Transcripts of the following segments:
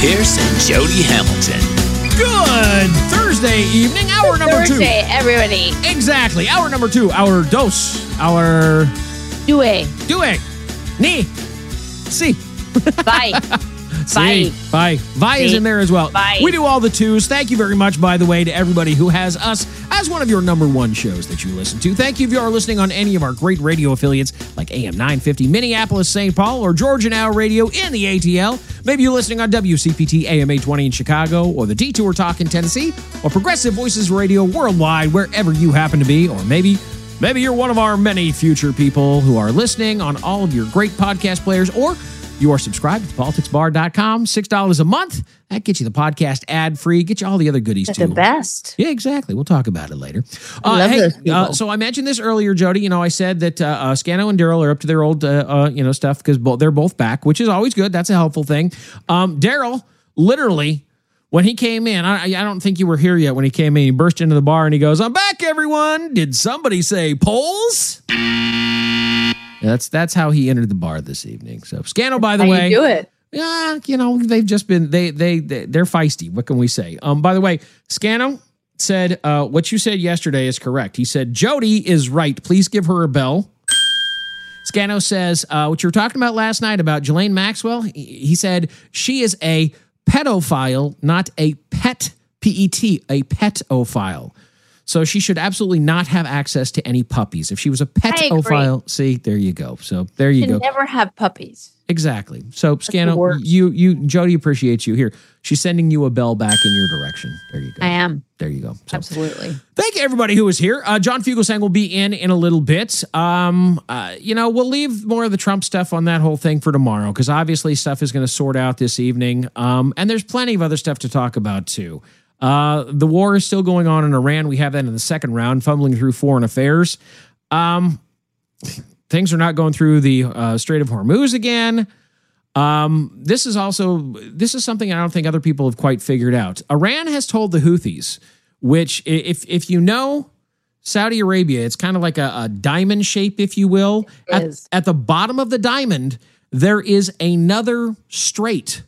Pierce and Jody Hamilton. Good Thursday evening, hour number 2. Thursday, everybody. Exactly, hour number 2, our dose, our... Due. Ni. Si. Bye. Si. Bye. Vi is in there as well. Bye. We do all the twos. Thank you very much, by the way, to everybody who has us as one of your number one shows that you listen to. Thank you if you are listening on any of our great radio affiliates like AM 950 Minneapolis, St. Paul, or Georgia Now Radio in the ATL. Maybe you're listening on WCPT AM 820 in Chicago, or the Detour Talk in Tennessee, or Progressive Voices Radio worldwide, wherever you happen to be, or maybe you're one of our many future people who are listening on all of your great podcast players, or you are subscribed to politicsbar.com, $6 a month. That gets you the podcast ad-free, get you all the other goodies, That's too. the best. Yeah, exactly. We'll talk about it later. I love those people. So I mentioned this earlier, Jody. You know, I said that Scano and Daryl are up to their old, stuff because they're both back, which is always good. That's a helpful thing. Daryl, literally, when he came in, I don't think you were here yet when he came in. He burst into the bar and he goes, "I'm back, everyone. Did somebody say polls?" That's how he entered the bar this evening. So Scano, by the way, you do it. yeah, they've just been they're feisty. What can we say? By the way, Scano said what you said yesterday is correct. He said Jody is right. Please give her a bell. Scano says what you were talking about last night about Ghislaine Maxwell. He said she is a pedophile, not a pet. P-E-T, a petophile. So she should absolutely not have access to any puppies. If she was a petophile, see, there you go. So there you go. Never have puppies. Exactly. So Scano, you Jody appreciates you here. She's sending you a bell back in your direction. There you go. I am. There you go. So, absolutely. thank you everybody who was here. John Fugelsang will be in a little bit. We'll leave more of the Trump stuff on that whole thing for tomorrow because obviously stuff is going to sort out this evening. And there's plenty of other stuff to talk about too. The war is still going on in Iran. We have that in the second round, fumbling through foreign affairs. Things are not going through the Strait of Hormuz again. This is something I don't think other people have quite figured out. Iran has told the Houthis, which if you know Saudi Arabia, it's kind of like a diamond shape, if you will. At the bottom of the diamond, there is another strait.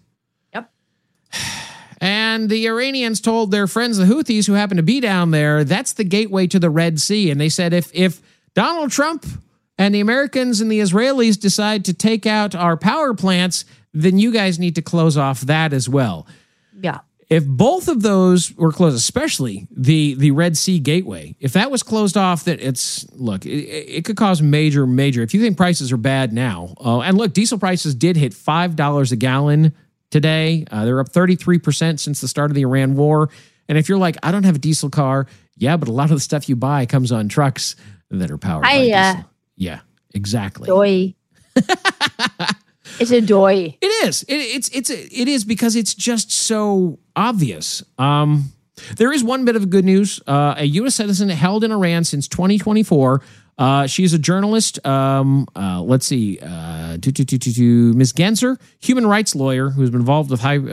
And the Iranians told their friends, the Houthis, who happen to be down there, that's the gateway to the Red Sea. And they said, if Donald Trump and the Americans and the Israelis decide to take out our power plants, then you guys need to close off that as well. Yeah. If both of those were closed, especially the Red Sea gateway, if that was closed off, that it could cause major. If you think prices are bad now, and look, diesel prices did hit $5 a gallon today. They're up 33% since the start of the Iran war. And if you're like, I don't have a diesel car, yeah, but a lot of the stuff you buy comes on trucks that are powered by diesel. Yeah, exactly. Doy. It's a doy. It is. It is because it's just so obvious. There is one bit of good news. A U.S. citizen held in Iran since 2024. She's a journalist. Let's see. Ms. Genzer, human rights lawyer who's been involved with The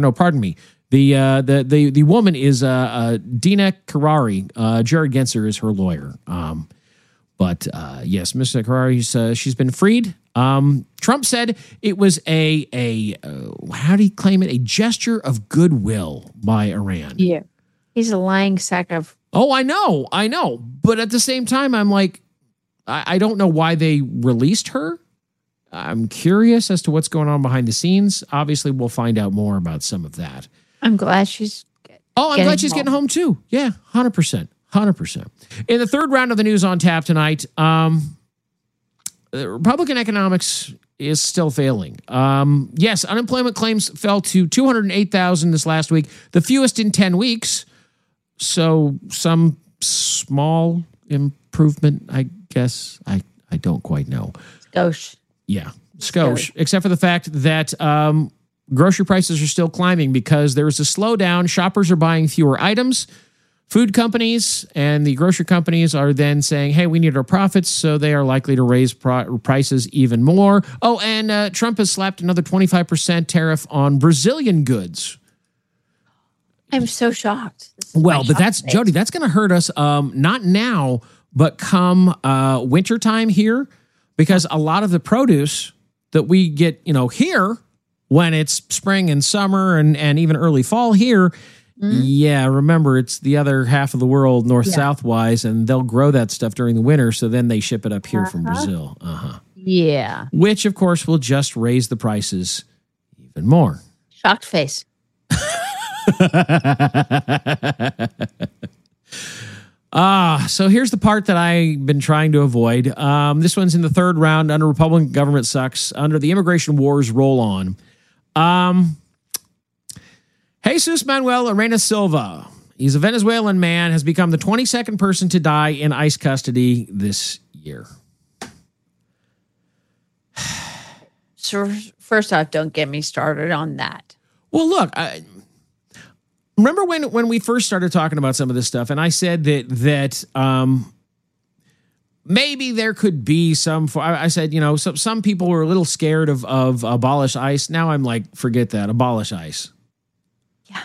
woman is Dina Karari. Jared Genzer is her lawyer. Yes, Ms. Karari, she's been freed. Trump said it was how do you claim it? A gesture of goodwill by Iran. Yeah. He's a lying sack of... Oh, I know. But at the same time, I'm like, I don't know why they released her. I'm curious as to what's going on behind the scenes. Obviously, we'll find out more about some of that. I'm glad she's getting home too. Yeah, 100%. 100%. In the third round of the News on Tap tonight, Republican economics is still failing. Yes, unemployment claims fell to 208,000 this last week, the fewest in 10 weeks. So some small improvement, I guess. I don't quite know. Skosh. Yeah, skosh. Except for the fact that grocery prices are still climbing because there is a slowdown. Shoppers are buying fewer items. Food companies and the grocery companies are then saying, hey, we need our profits, so they are likely to raise prices even more. Oh, and Trump has slapped another 25% tariff on Brazilian goods. I'm so shocked. Well, but that's, Jody, that's going to hurt us, not now, but come wintertime here, because a lot of the produce that we get, here when it's spring and summer and even early fall here. Yeah, remember, it's the other half of the world, north-south wise, and they'll grow that stuff during the winter, so then they ship it up here from Brazil. Yeah. Which, of course, will just raise the prices even more. Shocked face. So here's the part that I've been trying to avoid. This one's in the third round under Republican government sucks, under the immigration wars roll on. Jesus Manuel Arena Silva, he's a Venezuelan man, has become the 22nd person to die in ICE custody this year. So first off, don't get me started on that. Well, look, remember when we first started talking about some of this stuff, and I said that maybe there could be some. I said, some people were a little scared of abolish ICE. Now I'm like, forget that, abolish ICE. Yeah.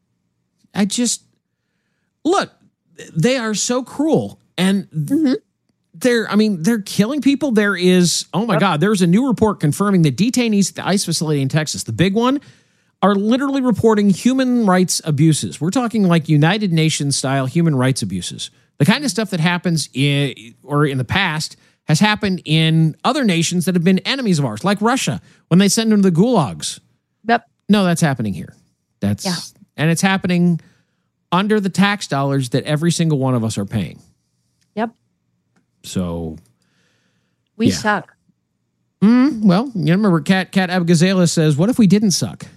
Look, they are so cruel, and they're killing people. There is, oh my God, there's a new report confirming that detainees at the ICE facility in Texas, the big one, are literally reporting human rights abuses. We're talking like United Nations style human rights abuses. The kind of stuff that happens in the past has happened in other nations that have been enemies of ours, like Russia, when they send them to the gulags. Yep. No, that's happening here. And it's happening under the tax dollars that every single one of us are paying. Yep. So we suck. Well, you remember Kat Abgazela says, what if we didn't suck?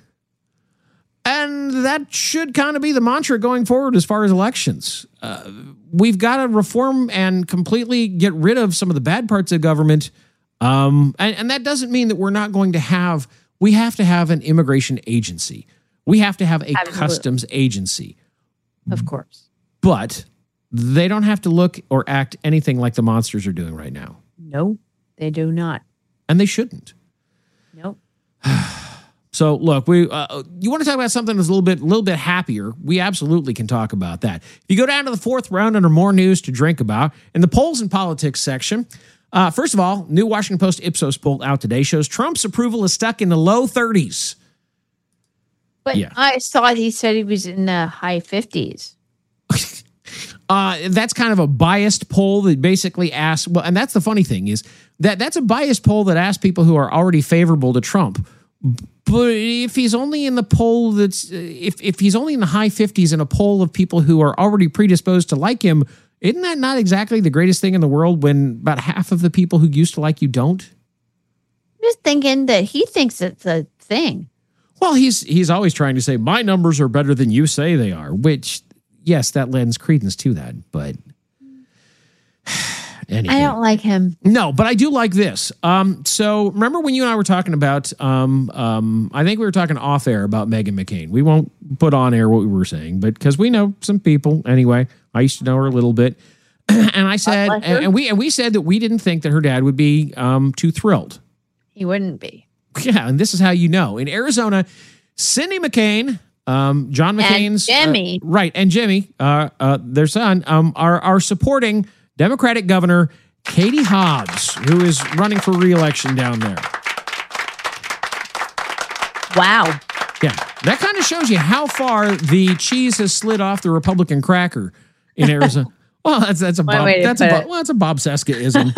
And that should kind of be the mantra going forward as far as elections. We've got to reform and completely get rid of some of the bad parts of government. And that doesn't mean that we're not going to have, we have to have an immigration agency. We have to have a customs agency. Of course. But they don't have to look or act anything like the monsters are doing right now. No, they do not. And they shouldn't. Nope. So look, you want to talk about something that's a little bit happier? We absolutely can talk about that. If you go down to the fourth round under more news to drink about, in the polls and politics section, first of all, new Washington Post Ipsos poll out today shows Trump's approval is stuck in the low 30s. But I thought he said he was in the high 50s. That's kind of a biased poll that basically asks, well, and that's the funny thing is that's a biased poll that asks people who are already favorable to Trump. But if he's only in the poll if he's only in the high 50s in a poll of people who are already predisposed to like him, isn't that not exactly the greatest thing in the world when about half of the people who used to like you don't? I'm just thinking that he thinks it's a thing. Well, he's always trying to say, my numbers are better than you say they are, which, yes, that lends credence to that, but anyway. I don't like him. No, but I do like this. So remember when you and I were talking about, I think we were talking off air about Meghan McCain. We won't put on air what we were saying, but because we know some people anyway. I used to know her a little bit. And I said, and we said that we didn't think that her dad would be too thrilled. He wouldn't be. Yeah, and this is how you know. In Arizona, Cindy McCain, John McCain's and Jimmy, and Jimmy, their son, are supporting Democratic Governor Katie Hobbs, who is running for re-election down there. Wow. Yeah, that kind of shows you how far the cheese has slid off the Republican cracker in Arizona. Well, that's a Bob Cesca-ism.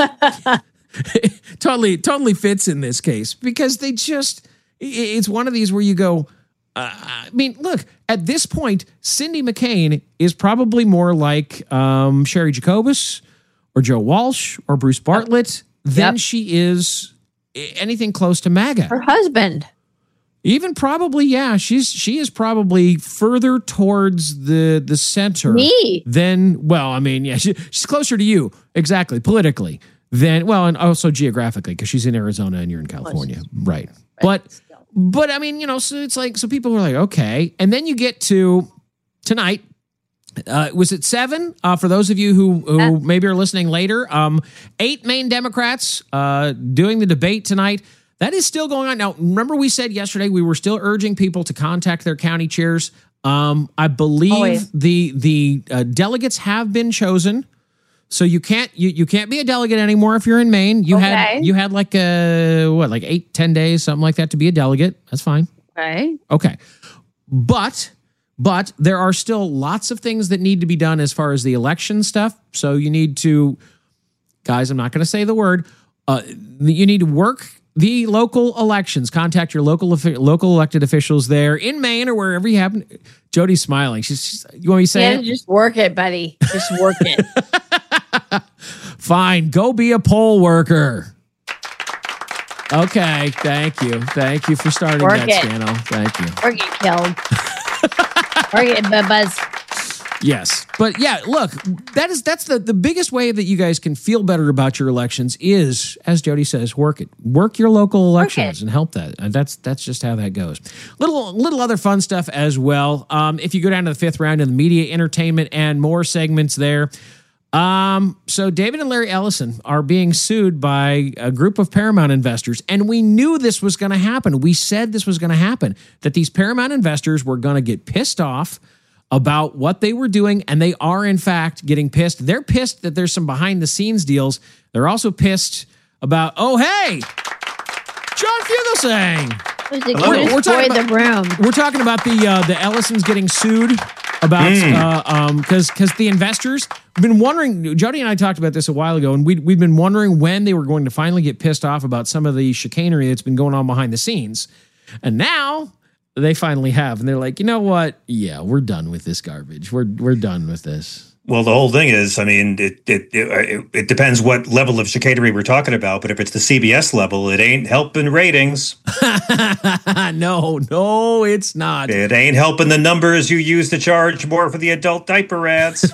totally fits in this case because it's one of these where you go, I mean, look, at this point, Cindy McCain is probably more like Sherry Jacobus or Joe Walsh or Bruce Bartlett than she is anything close to MAGA. Her husband. Even probably, yeah, she is probably further towards the center than, well, I mean, yeah, she's closer to you, exactly, politically. Then, well, and also geographically, because she's in Arizona and you're in California, right? But I mean, so it's like, so people are like, okay, and then you get to tonight. Was it 7? For those of you who maybe are listening later, 8 Maine Democrats doing the debate tonight. That is still going on. Now, remember we said yesterday we were still urging people to contact their county chairs. I believe the delegates have been chosen. So you can't be a delegate anymore if you're in Maine. You had like 8-10 days, something like that, to be a delegate. That's fine. Okay. But there are still lots of things that need to be done as far as the election stuff. So you need to, guys, I'm not going to say the word. You need to work the local elections. Contact your local elected officials there in Maine or wherever you happen. Jody's smiling. She's you want me to say it? Just work it, buddy. Just work it. Fine. Go be a poll worker. Okay. Thank you. Thank you for starting that scandal. Thank you. Or get killed. Or get buzz. Yes. But yeah, look, that's the biggest way that you guys can feel better about your elections is, as Jody says, work it. Work your local elections and help that. And that's just how that goes. Little other fun stuff as well. If you go down to the fifth round of the media, entertainment, and more segments there. So David and Larry Ellison are being sued by a group of Paramount investors, and we knew this was going to happen. We said this was going to happen, that these Paramount investors were going to get pissed off about what they were doing, and they are, in fact, getting pissed. They're pissed that there's some behind-the-scenes deals. They're also pissed about, oh, hey, John Fugelsang. We're talking about the Ellisons getting sued about because the investors have been wondering. Jody and I talked about this a while ago, and we've been wondering when they were going to finally get pissed off about some of the chicanery that's been going on behind the scenes, and now they finally have, and they're like, you know what? Yeah, we're done with this garbage. We're done with this. Well, the whole thing is, I mean, it depends what level of chicanery we're talking about, but if it's the CBS level, it ain't helping ratings. No, it's not. It ain't helping the numbers you use to charge more for the adult diaper ads.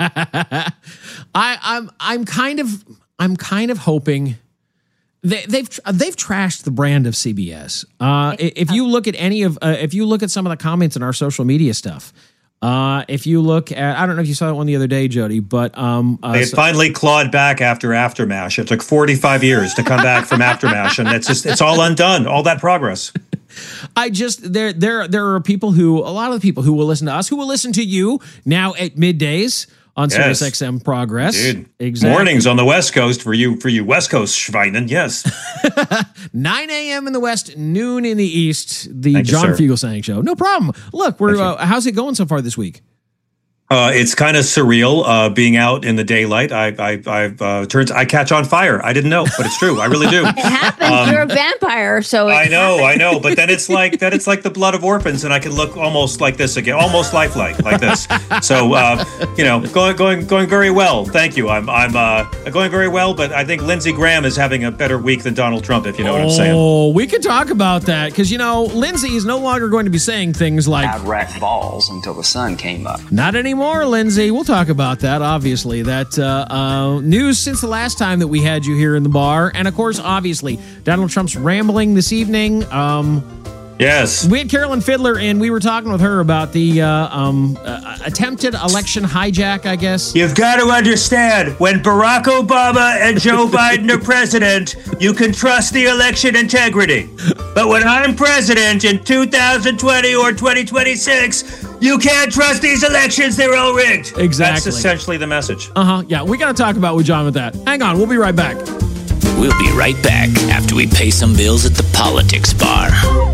I'm kind of hoping they've trashed the brand of CBS. If you look at some of the comments in our social media stuff. If you look at, I don't know if you saw that one the other day, Jody, but they finally clawed back after Aftermash. It took 45 years to come back from Aftermash, and it's all undone. All that progress. There are a lot of the people who will listen to us, who will listen to you now at middays on Sirius XM Progress. Dude, exactly. Mornings on the West Coast for you West Coast Schweinen, yes. 9 a.m. in the West, noon in the East, the John Fugelsang Show. No problem. Look, how's it going so far this week? It's kind of surreal being out in the daylight. I catch on fire. I didn't know, but it's true. I really do. It happens. You're a vampire, so I know. But then it's like the blood of orphans, and I can look almost like this again, almost lifelike like this. So going very well. Thank you. I'm going very well. But I think Lindsey Graham is having a better week than Donald Trump, if you know what I'm saying. Oh, we could talk about that because Lindsey is no longer going to be saying things like "I'd rack balls until the sun came up." Not anymore. Lindsay, we'll talk about that, obviously. That news since the last time that we had you here in the bar. And, of course, obviously, Donald Trump's rambling this evening. Yes. We had Carolyn Fiddler in. We were talking with her about the attempted election hijack, I guess. You've got to understand, when Barack Obama and Joe Biden are president, you can trust the election integrity. But when I'm president in 2020 or 2026, you can't trust these elections. They're all rigged. Exactly. That's essentially the message. Yeah, we got to talk about with John with that. Hang on. We'll be right back. We'll be right back after we pay some bills at the politics bar.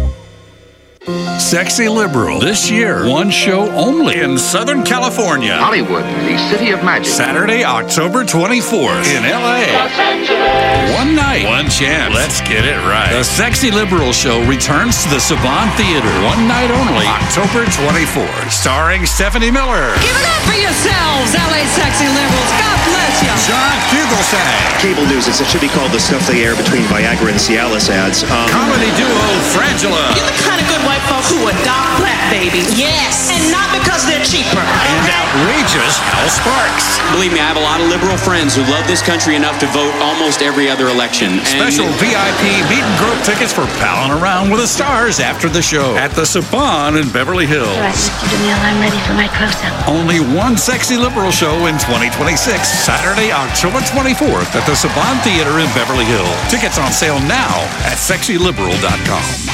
Sexy Liberal. This year, one show only in Southern California. Hollywood, the city of magic. Saturday, October 24th in L.A. One night, one chance. Let's get it right. The Sexy Liberal Show returns to the Saban Theater. One night only, October 24th. Starring Stephanie Miller. Give it up for yourselves, L.A. Sexy Liberals. God bless you. John Fugelsang. Cable news, it should be called the stuff they air between Viagra and Cialis ads. Comedy duo Frangela. You're the kind of good white folks who adopt black babies. Yes. And not because they're cheaper. And outrageous Hal Sparks. Believe me, I have a lot of liberal friends who love this country enough to vote almost every other election. Special VIP meet and grope tickets for palling around with the stars after the show at the Saban in Beverly Hills. All right, Mr. DeMille, I'm ready for my close-up. Only one Sexy Liberal show in 2026. Saturday, October 24th at the Saban Theater in Beverly Hills. Tickets on sale now at sexyliberal.com.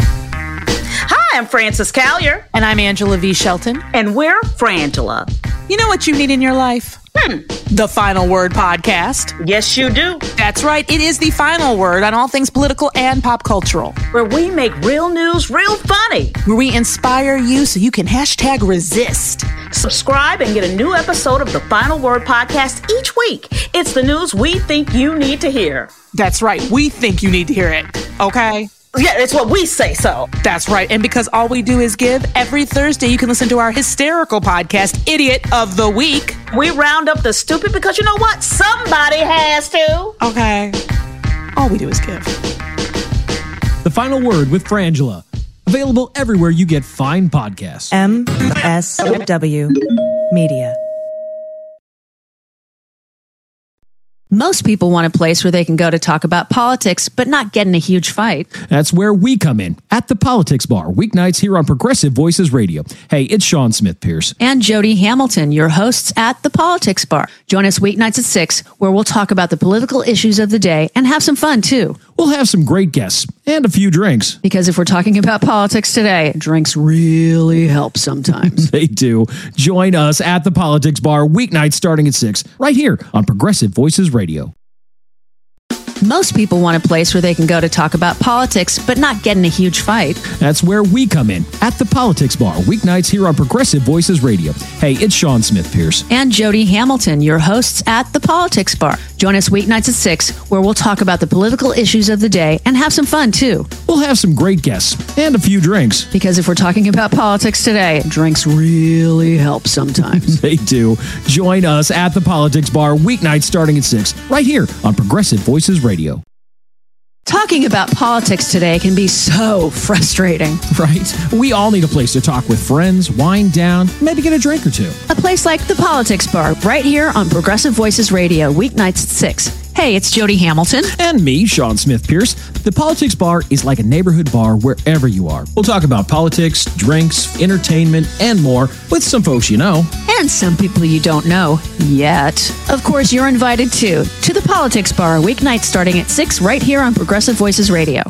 I'm Frances Callier. And I'm Angela V. Shelton. And we're Frangela. You know what you need in your life? The Final Word Podcast. Yes, you do. That's right. It is the final word on all things political and pop cultural. Where we make real news real funny. Where we inspire you so you can hashtag resist. Subscribe and get a new episode of the Final Word Podcast each week. It's the news we think you need to hear. That's right. We think you need to hear it. Okay? Yeah, it's what we say so. That's right. And because all we do is give, every Thursday you can listen to our hysterical podcast, Idiot of the Week. We round up the stupid because you know what? Somebody has to. Okay. All we do is give. The Final Word with Frangela. Available everywhere you get fine podcasts. MSW Media. Most people want a place where they can go to talk about politics, but not get in a huge fight. That's where we come in, at the Politics Bar, weeknights here on Progressive Voices Radio. Hey, it's Sean Smith Pierce. And Jody Hamilton, your hosts at the Politics Bar. Join us weeknights at 6, where we'll talk about the political issues of the day and have some fun, too. We'll have some great guests and a few drinks. Because if we're talking about politics today, drinks really help sometimes. They do. Join us at the Politics Bar, weeknights starting at 6, right here on Progressive Voices Radio. Most people want a place where they can go to talk about politics, but not get in a huge fight. That's where we come in, at the Politics Bar, weeknights here on Progressive Voices Radio. Hey, it's Sean Smith Pierce. And Jody Hamilton, your hosts at the Politics Bar. Join us weeknights at 6, where we'll talk about the political issues of the day and have some fun, too. We'll have some great guests and a few drinks. Because if we're talking about politics today, drinks really help sometimes. They do. Join us at the Politics Bar, weeknights starting at 6, right here on Progressive Voices Radio. Talking about politics today can be so frustrating. Right? We all need a place to talk with friends, wind down, maybe get a drink or two. A place like the Politics Bar, right here on Progressive Voices Radio, weeknights at 6. Hey, it's Jody Hamilton. And me, Sean Smith Pierce. The Politics Bar is like a neighborhood bar wherever you are. We'll talk about politics, drinks, entertainment, and more with some folks you know. And some people you don't know yet. Of course, you're invited too to the Politics Bar, weeknights starting at 6 right here on Progressive Voices Radio.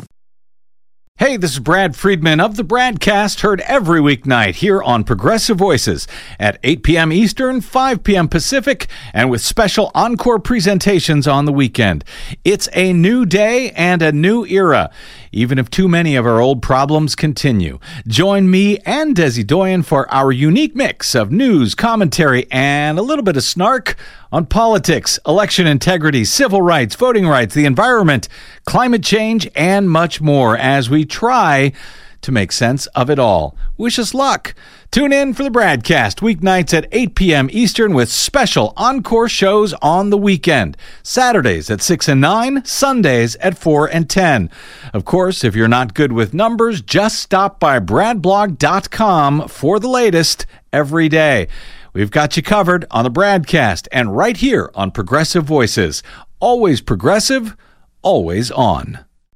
Hey, this is Brad Friedman of the Bradcast, heard every weeknight here on Progressive Voices at 8 p.m. Eastern, 5 p.m. Pacific, and with special encore presentations on the weekend. It's a new day and a new era, even if too many of our old problems continue. Join me and Desi Doyen for our unique mix of news, commentary, and a little bit of snark on politics, election integrity, civil rights, voting rights, the environment, climate change, and much more as we try to make sense of it all. Wish us luck. Tune in for the Bradcast weeknights at 8 p.m. Eastern with special encore shows on the weekend. Saturdays at 6 and 9, Sundays at 4 and 10. Of course, if you're not good with numbers, just stop by bradblog.com for the latest every day. We've got you covered on the Bradcast and right here on Progressive Voices. Always progressive, always on.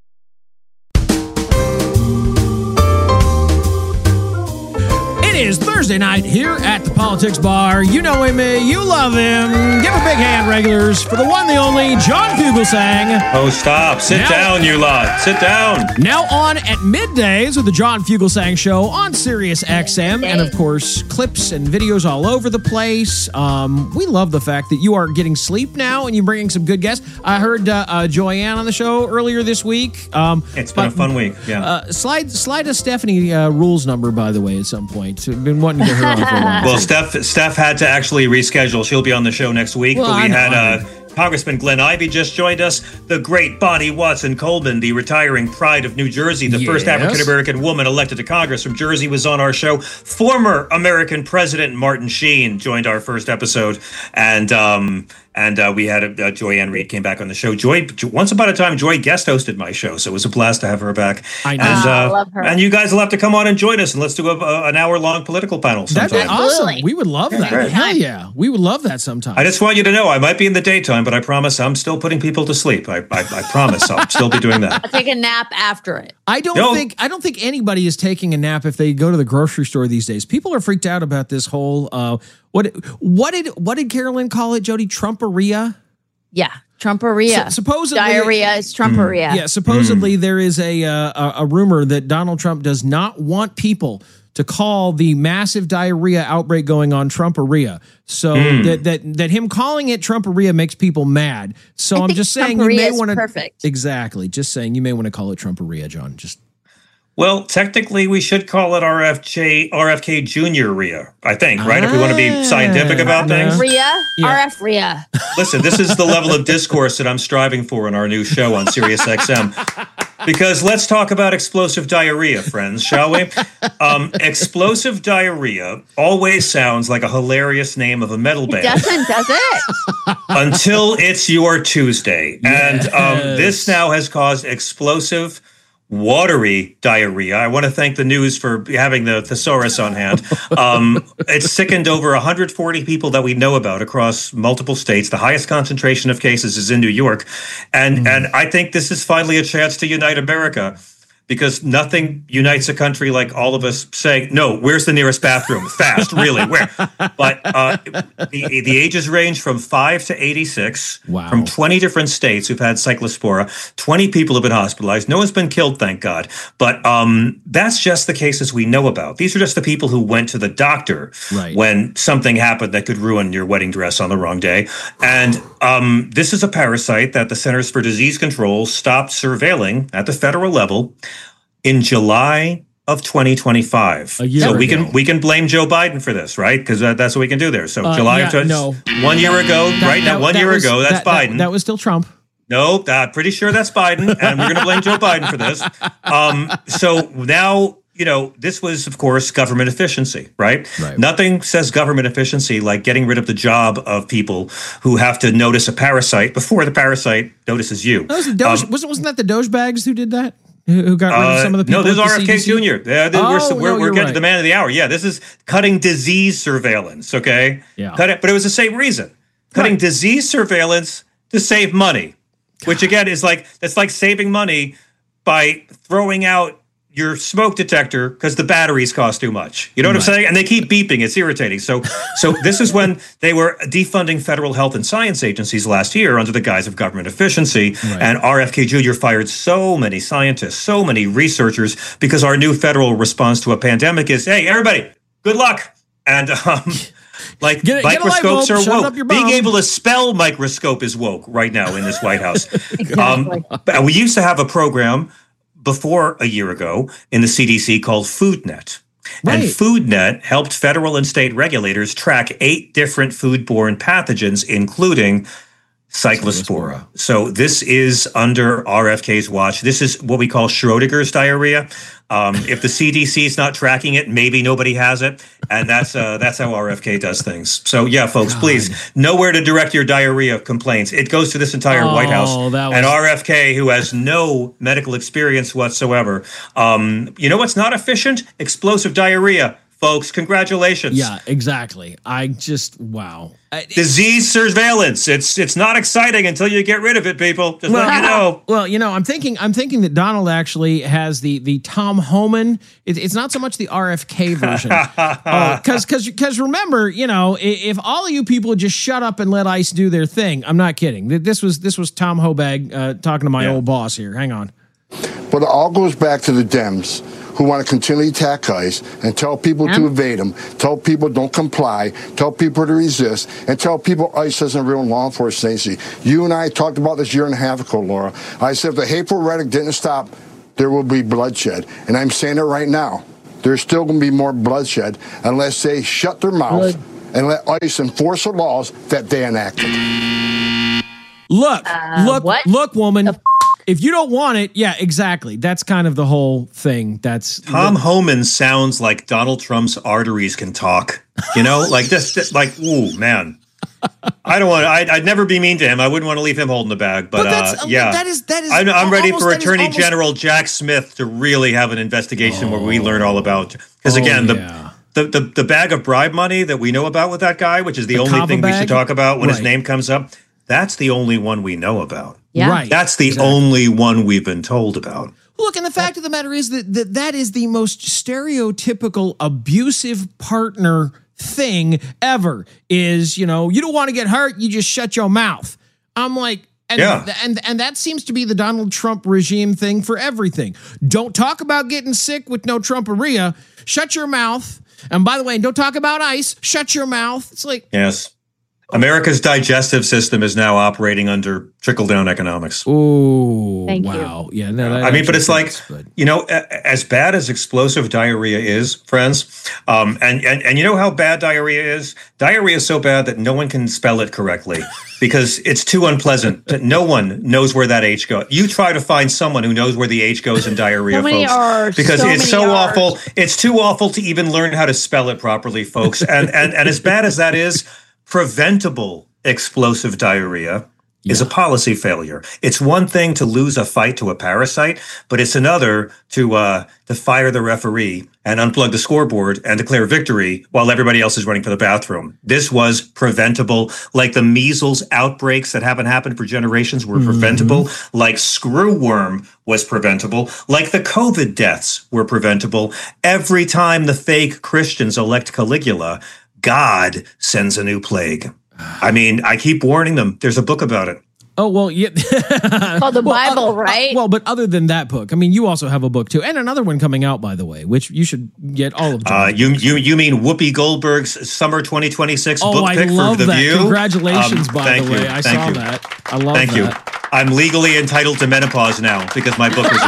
It is Thursday night here at the Politics Bar. You know him, you love him. Give a big hand, regulars, for the one, the only, John Fugelsang. Oh, stop. Sit down, you lot. Sit down. Now on at middays with the John Fugelsang Show on Sirius XM. And, of course, clips and videos all over the place. We love the fact that you are getting sleep now and you're bringing some good guests. I heard Joanne on the show earlier this week. It's been a fun week, yeah. Slide a Stephanie Rules number, by the way, at some point. I've been wanting to get her on for a while. Well, Steph had to actually reschedule. She'll be on the show next week. Well, but we had Congressman Glenn Ivey just joined us. The great Bonnie Watson Coleman, the retiring pride of New Jersey, the first African-American woman elected to Congress from Jersey, was on our show. Former American President Martin Sheen joined our first episode. And we had Joy-Ann Reid came back on the show. Once upon a time, Joy guest hosted my show, so it was a blast to have her back. I know. And, I love her. And you guys will have to come on and join us, and let's do an hour-long political panel sometime. That'd be awesome. We would love that. Great. Hell yeah. We would love that sometime. I just want you to know, I might be in the daytime, but I promise I'm still putting people to sleep. I promise I'll still be doing that. I'll take a nap after it. I don't think anybody is taking a nap if they go to the grocery store these days. People are freaked out about this whole what did Carolyn call it, Jody? Trumperia? Yeah, Trumperia. Supposedly, diarrhea is Trumperia. Yeah, supposedly there is a rumor that Donald Trump does not want people to call the massive diarrhea outbreak going on Trump-aria. So that him calling it Trump-aria makes people mad. So I'm just saying you may want to perfect. Exactly. Just saying you may want to call it Trump-aria, John. Well, technically, we should call it RFK Jr. RIA, I think, right? If we want to be scientific about things. RIA? Yeah. RF RIA. Listen, this is the level of discourse that I'm striving for in our new show on SiriusXM. Because let's talk about explosive diarrhea, friends, shall we? Explosive diarrhea always sounds like a hilarious name of a metal band. It doesn't, does it? Until it's your Tuesday. Yes. And this now has caused explosive watery diarrhea. I want to thank the news for having the thesaurus on hand. It's sickened over 140 people that we know about across multiple states. The highest concentration of cases is in New York. And I think this is finally a chance to unite America, because nothing unites a country like all of us saying, no, where's the nearest bathroom? Fast, really, where? But the ages range from 5 to 86, from 20 different states who've had cyclospora. 20 people have been hospitalized. No one's been killed, thank God. But that's just the cases we know about. These are just the people who went to the doctor when something happened that could ruin your wedding dress on the wrong day. And this is a parasite that the Centers for Disease Control stopped surveilling at the federal level in July of 2025. So we can blame Joe Biden for this, right? Because that's what we can do there. So July of 1 year ago, that's Biden. That was still Trump. No, I'm pretty sure that's Biden, and we're going to blame Joe Biden for this. So now, this was, of course, government efficiency, right? Nothing says government efficiency like getting rid of the job of people who have to notice a parasite before the parasite notices you. Wasn't that the Dogebags who did that? Who got rid of some of the people? No, this is RFK Jr. We're getting to the man of the hour. Yeah, this is cutting disease surveillance, okay? Yeah. But it was the same reason. Cutting disease surveillance to save money, which again is that's like saving money by throwing out your smoke detector because the batteries cost too much. You know what I'm saying? And they keep beeping. It's irritating. So this is when they were defunding federal health and science agencies last year under the guise of government efficiency. And RFK Jr. fired so many scientists, so many researchers, because our new federal response to a pandemic is, hey, everybody, good luck. And microscopes are woke. Being able to spell microscope is woke right now in this White House. But we used to have a program before a year ago in the CDC called FoodNet. And FoodNet helped federal and state regulators track 8 different foodborne pathogens, including cyclospora. So this is under RFK's watch. This is what we call Schrodinger's diarrhea. If the CDC is not tracking it, maybe nobody has it. And that's how RFK does things. So yeah, folks, please, nowhere to direct your diarrhea complaints. It goes to this entire White House and RFK, who has no medical experience whatsoever. You know what's not efficient? Explosive diarrhea. Folks, congratulations. Yeah, exactly. Wow. Disease surveillance. It's not exciting until you get rid of it, people. Just let you know. Well, I'm thinking that Donald actually has the Tom Homan. It's not so much the RFK version. Because remember, if all of you people just shut up and let ICE do their thing, I'm not kidding. This was Tom Hobag talking to my old boss here. Hang on. But it all goes back to the Dems, who want to continually attack ICE and tell people to evade them, tell people don't comply, tell people to resist, and tell people ICE isn't real law enforcement agency. You and I talked about this 1.5 years ago, Laura. I said if the hateful rhetoric didn't stop, there will be bloodshed. And I'm saying it right now. There's still going to be more bloodshed unless they shut their mouth and let ICE enforce the laws that they enacted. Look, woman. If you don't want it, yeah, exactly. That's kind of the whole thing. Tom Homan sounds like Donald Trump's arteries can talk. Ooh, man. I don't want. I'd never be mean to him. I wouldn't want to leave him holding the bag. But yeah, that is. I'm ready for Attorney General Jack Smith to really have an investigation where we learn all about. Because again, the bag of bribe money that we know about with that guy, which is the only thing we should talk about when his name comes up. That's the only one we know about. Yeah. Right. That's the only one we've been told about. Look, and the fact of the matter is that is the most stereotypical abusive partner thing ever is, you don't want to get hurt, you just shut your mouth. I'm like, And, and that seems to be the Donald Trump regime thing for everything. Don't talk about getting sick with no Trumperia. Shut your mouth. And by the way, don't talk about ICE. Shut your mouth. It's like... Yes. America's digestive system is now operating under trickle-down economics. Ooh, Thank wow. you. Yeah, no, I mean, but it's like, as bad as explosive diarrhea is, friends, and you know how bad diarrhea is? Diarrhea is so bad that no one can spell it correctly because it's too unpleasant. No one knows where that H goes. You try to find someone who knows where the H goes in diarrhea, folks, because it's so awful. It's too awful to even learn how to spell it properly, folks. And as bad as that is, preventable explosive diarrhea is a policy failure. It's one thing to lose a fight to a parasite, but it's another to fire the referee and unplug the scoreboard and declare victory while everybody else is running for the bathroom. This was preventable, like the measles outbreaks that haven't happened for generations were preventable, like screwworm was preventable, like the COVID deaths were preventable. Every time the fake Christians elect Caligula, God sends a new plague. I mean, I keep warning them. There's a book about it. Oh, well, yeah. Called the Bible, right? Well, but other than that book, I mean, you also have a book too, and another one coming out, by the way, which you should get all of. You mean Whoopi Goldberg's summer 2026 book pick for The View? Congratulations, by the way. I saw that. I love that. Thank you. I'm legally entitled to menopause now because my book is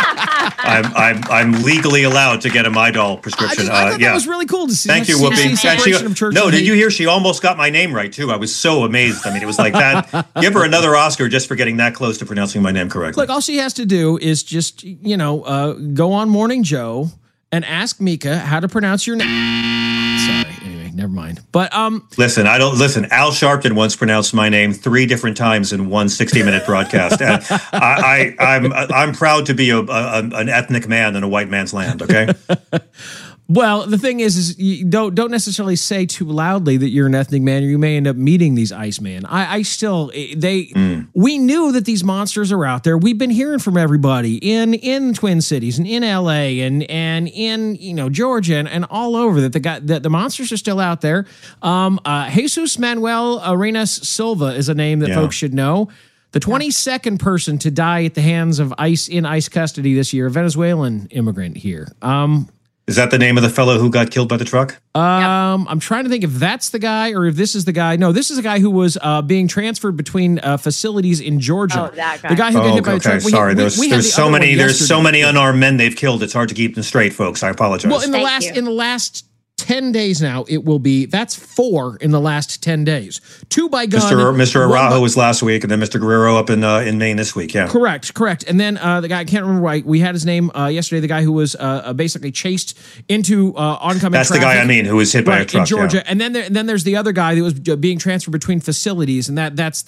I'm legally allowed to get a Midol prescription. I thought that was really cool to see. Thank you, Whoopi. No, did you hear? She almost got my name right too. I was so amazed. I mean, it was like that. Give her another Oscar just for getting that close to pronouncing my name correctly. Look, all she has to do is just go on Morning Joe and ask Mika how to pronounce your name. Sorry. Anyway, never mind. But listen. Al Sharpton once pronounced my name 3 different times in one 60-minute broadcast. And I'm proud to be an ethnic man in a white man's land. Okay. Well, the thing is you don't necessarily say too loudly that you're an ethnic man, or you may end up meeting these Iceman. We knew that these monsters are out there. We've been hearing from everybody in Twin Cities and in LA and in Georgia and all over that the monsters are still out there. Jesus Manuel Arenas Silva is a name that folks should know. The 22nd person to die at the hands of ICE in ICE custody this year, a Venezuelan immigrant here. Is that the name of the fellow who got killed by the truck? I'm trying to think if that's the guy or if this is the guy. No, this is a guy who was being transferred between facilities in Georgia. Oh, that guy. The guy who got hit by the truck. Sorry, there's so many unarmed men they've killed. It's hard to keep them straight, folks. I apologize. Well, in the last 10 days now, that's 4 in the last 10 days. 2 by gun. Mr. Araujo was last week, and then Mr. Guerrero up in Maine this week. Yeah, correct. And then the guy, I can't remember right. We had his name yesterday. The guy who was basically chased into oncoming. That's traffic. The guy I mean, who was hit by a truck in Georgia. Yeah. And then there's the other guy that was being transferred between facilities, and that's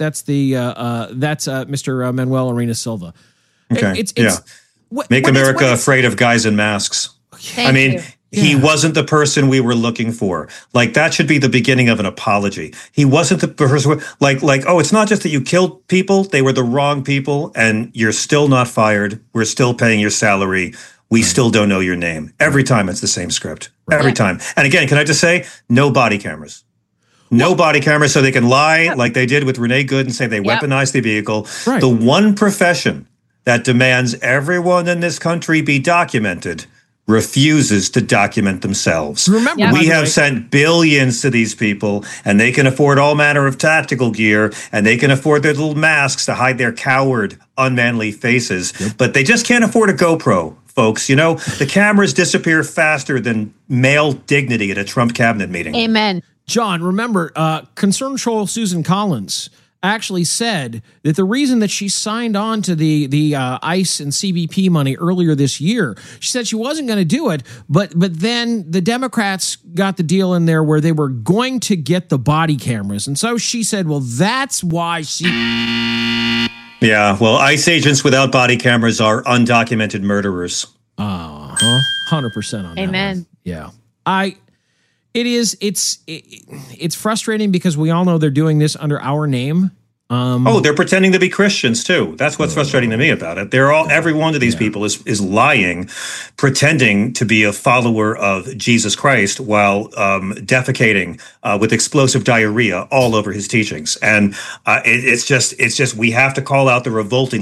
Mr. Manuel Arenas Silva. Okay. Make America afraid of guys in masks. Thank you. He wasn't the person we were looking for. Like, that should be the beginning of an apology. He wasn't the person, it's not just that you killed people, they were the wrong people, and you're still not fired. We're still paying your salary. We still don't know your name. Every time it's the same script. Every time. And again, can I just say, no body cameras. No body cameras so they can lie like they did with Renee Good and say they weaponized the vehicle. Right. The one profession that demands everyone in this country be documented refuses to document themselves. Remember, we have sent billions to these people, and they can afford all manner of tactical gear, and they can afford their little masks to hide their coward, unmanly faces, but they just can't afford a GoPro, folks. The cameras disappear faster than male dignity at a Trump cabinet meeting. Amen. John, remember, Concern Troll Susan Collins actually said that the reason that she signed on to the ICE and CBP money earlier this year, she said she wasn't going to do it, but then the Democrats got the deal in there where they were going to get the body cameras. And so she said, well, that's why she... Yeah, well, ICE agents without body cameras are undocumented murderers. 100% on that. Amen. Yeah. It's frustrating because we all know they're doing this under our name. They're pretending to be Christians too. That's what's frustrating to me about it. Every one of these people is lying, pretending to be a follower of Jesus Christ while defecating with explosive diarrhea all over his teachings. And it's just we have to call out the revolting